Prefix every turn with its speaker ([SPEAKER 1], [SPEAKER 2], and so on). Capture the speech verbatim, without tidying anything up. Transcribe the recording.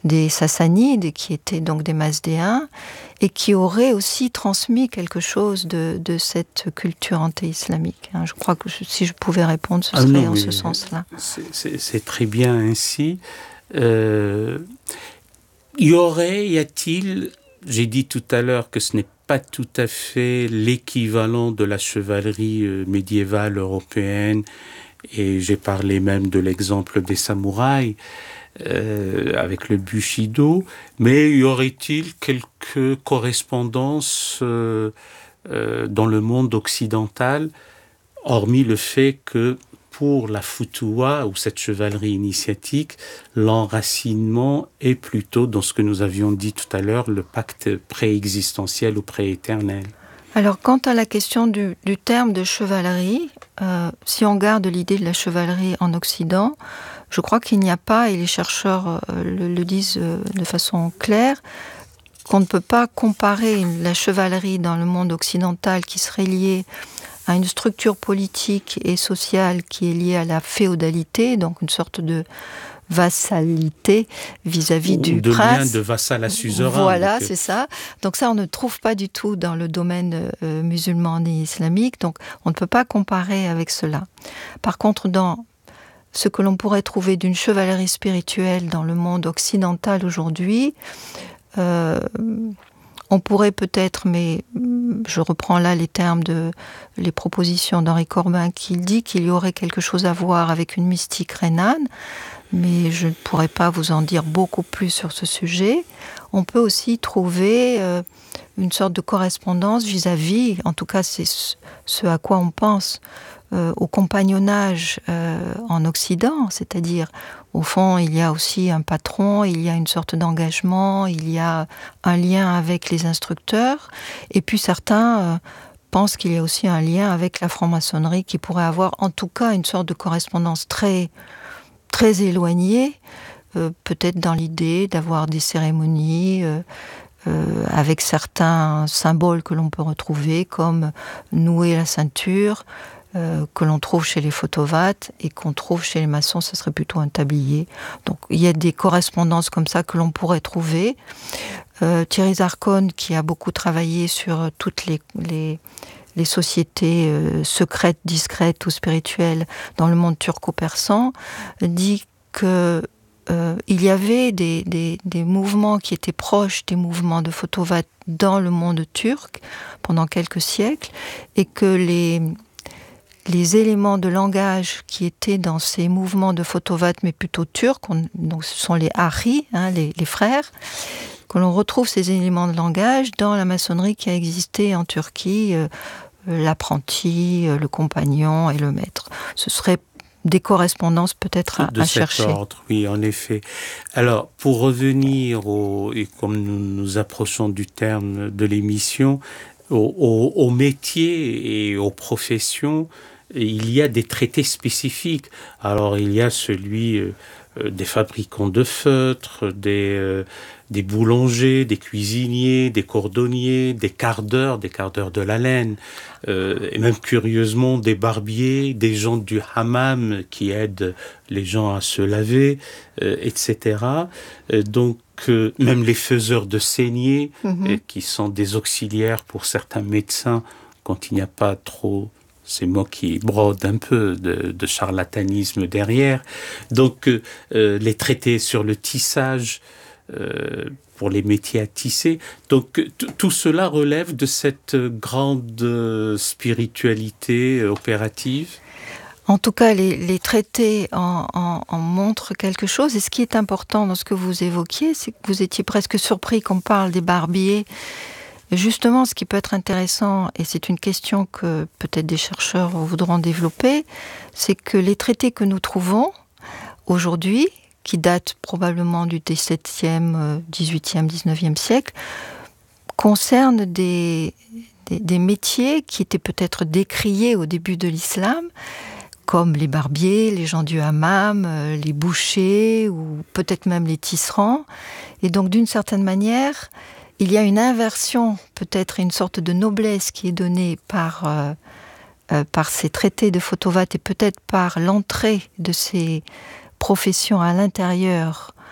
[SPEAKER 1] des Sassanides, qui étaient donc des Mazdéens, et qui auraient aussi transmis quelque chose de, de cette culture anté-islamique. Hein. Je crois que je, si je pouvais répondre, ce
[SPEAKER 2] ah
[SPEAKER 1] serait
[SPEAKER 2] non,
[SPEAKER 1] en ce sens-là.
[SPEAKER 2] C'est, c'est, c'est très bien ainsi. Euh, y aurait, y a-t-il, j'ai dit tout à l'heure que ce n'est pas tout à fait l'équivalent de la chevalerie euh, médiévale européenne, et j'ai parlé même de l'exemple des samouraïs, Euh, avec le Bushido, mais y aurait-il quelques correspondances euh, euh, dans le monde occidental, hormis le fait que pour la Futuwa, ou cette chevalerie initiatique, l'enracinement est plutôt dans ce que nous avions dit tout à l'heure, le pacte préexistentiel ou prééternel.
[SPEAKER 1] Alors, quant à la question du, du terme de chevalerie, euh, si on garde l'idée de la chevalerie en Occident, je crois qu'il n'y a pas, et les chercheurs euh, le, le disent euh, de façon claire, qu'on ne peut pas comparer la chevalerie dans le monde occidental qui serait liée à une structure politique et sociale qui est liée à la féodalité, donc une sorte de vassalité vis-à-vis du
[SPEAKER 2] de
[SPEAKER 1] prince.
[SPEAKER 2] De lien de vassal à suzerain.
[SPEAKER 1] Voilà,
[SPEAKER 2] donc...
[SPEAKER 1] c'est ça. Donc ça, on ne trouve pas du tout dans le domaine euh, musulman et islamique, donc on ne peut pas comparer avec cela. Par contre, dans ce que l'on pourrait trouver d'une chevalerie spirituelle dans le monde occidental aujourd'hui, euh, on pourrait peut-être, mais je reprends là les termes de les propositions d'Henri Corbin, qui dit qu'il y aurait quelque chose à voir avec une mystique rhénane, mais je ne pourrais pas vous en dire beaucoup plus sur ce sujet. On peut aussi trouver euh, une sorte de correspondance vis-à-vis, en tout cas c'est ce à quoi on pense, euh, au compagnonnage euh, en Occident, c'est-à-dire au fond il y a aussi un patron, il y a une sorte d'engagement, il y a un lien avec les instructeurs, et puis certains euh, pensent qu'il y a aussi un lien avec la franc-maçonnerie qui pourrait avoir en tout cas une sorte de correspondance très très éloignée, euh, peut-être dans l'idée d'avoir des cérémonies euh, euh, avec certains symboles que l'on peut retrouver, comme nouer la ceinture, euh, que l'on trouve chez les photovates et qu'on trouve chez les maçons, ce serait plutôt un tablier. Donc il y a des correspondances comme ça que l'on pourrait trouver. Euh, Thierry Zarcone, qui a beaucoup travaillé sur toutes les... les les sociétés euh, secrètes, discrètes ou spirituelles dans le monde turco-persan, dit que euh, il y avait des, des, des mouvements qui étaient proches des mouvements de Fotovat dans le monde turc pendant quelques siècles, et que les, les éléments de langage qui étaient dans ces mouvements de Fotovat, mais plutôt turcs, on, donc ce sont les Ahri, hein, les, les frères, que l'on retrouve ces éléments de langage dans la maçonnerie qui a existé en Turquie, euh, l'apprenti, euh, le compagnon et le maître. Ce serait des correspondances peut-être à,
[SPEAKER 2] de
[SPEAKER 1] à
[SPEAKER 2] cet
[SPEAKER 1] chercher.
[SPEAKER 2] Ordre, oui, en effet. Alors, pour revenir, au, et comme nous nous approchons du terme de l'émission, au, au, au métier et aux professions, il y a des traités spécifiques. Alors, il y a celui euh, des fabricants de feutres, des, euh, des boulangers, des cuisiniers, des cordonniers, des cardeurs, des cardeurs de la laine, euh, et même curieusement des barbiers, des gens du hammam qui aident les gens à se laver, euh, et cetera. Euh, donc, euh, même les faiseurs de saignées, mm-hmm. euh, qui sont des auxiliaires pour certains médecins quand il n'y a pas trop... ces mots qui brodent un peu de, de charlatanisme derrière. Donc, euh, les traités sur le tissage, euh, pour les métiers à tisser. Donc, t- tout cela relève de cette grande spiritualité opérative.
[SPEAKER 1] En tout cas, les, les traités en, en, en montrent quelque chose. Et ce qui est important dans ce que vous évoquiez, c'est que vous étiez presque surpris qu'on parle des barbiers. Justement, ce qui peut être intéressant, et c'est une question que peut-être des chercheurs voudront développer, c'est que les traités que nous trouvons aujourd'hui, qui datent probablement du dix-septième, dix-huitième, dix-neuvième siècle, concernent des, des, des métiers qui étaient peut-être décriés au début de l'islam, comme les barbiers, les gens du hammam, les bouchers, ou peut-être même les tisserands. Et donc, d'une certaine manière, il y a une inversion, peut-être une sorte de noblesse qui est donnée par, euh, euh, par ces traités de Fotovat et peut-être par l'entrée de ces professions à l'intérieur